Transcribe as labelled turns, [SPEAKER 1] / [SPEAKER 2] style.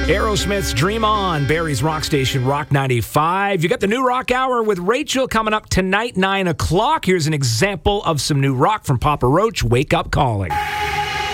[SPEAKER 1] Aerosmith's Dream On, Barrie's Rock Station, Rock 95. You got the New Rock Hour with Rachel coming up tonight, 9 o'clock. Here's an example of some new rock from Papa Roach, Wake Up Calling.